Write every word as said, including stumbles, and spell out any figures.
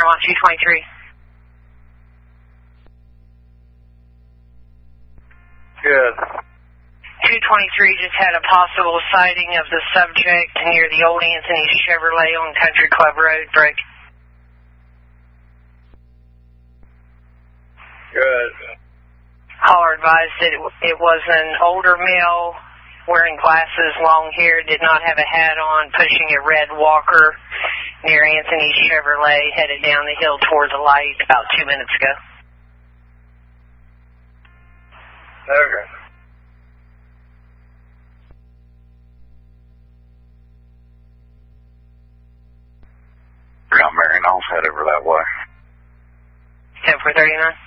Fairmont two twenty-three. Good. two twenty-three just had a possible sighting of the subject near the old Anthony's Chevrolet on Country Club Road, Brick. Good. Caller advised that it, it was an older male wearing glasses, long hair, did not have a hat on, pushing a red walker near Anthony's Chevrolet, headed down the hill toward the light about two minutes ago. Okay. Ground Marion, I'll head over that way. ten four thirty-nine.